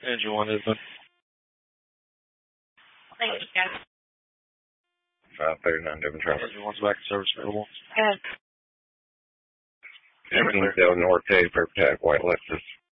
Engine 1 is done. Thank you, guys. 539 Devon traffic. Engine 1's back in service available. Good. 17 North Page, Purple Tag, White Lexus.